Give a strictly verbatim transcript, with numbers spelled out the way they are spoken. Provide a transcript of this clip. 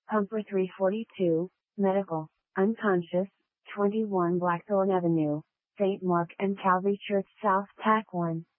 Pumper three forty-two, Medical, unconscious, twenty-one Blackthorn Avenue, Saint Mark and Calvary Church South, Tack one.